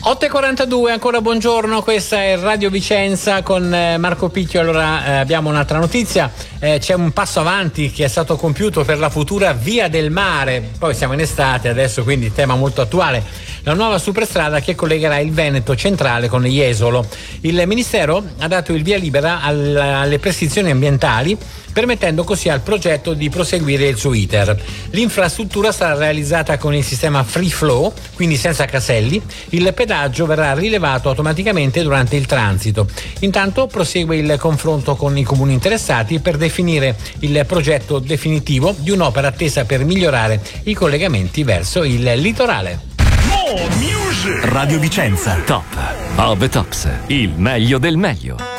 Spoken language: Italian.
8:42, ancora buongiorno, questa è Radio Vicenza con Marco Picchio. Allora abbiamo un'altra notizia, c'è un passo avanti che è stato compiuto per la futura Via del Mare, poi siamo in estate adesso, quindi tema molto attuale, la nuova superstrada che collegherà il Veneto centrale con Jesolo. Il Ministero ha dato il via libera alle prescrizioni ambientali, permettendo così al progetto di proseguire il suo iter. L'infrastruttura sarà realizzata con il sistema Free Flow, quindi senza caselli. Il pedaggio verrà rilevato automaticamente durante il transito. Intanto prosegue il confronto con i comuni interessati per definire il progetto definitivo di un'opera attesa per migliorare i collegamenti verso il litorale. Radio Vicenza, top of the tops, il meglio del meglio.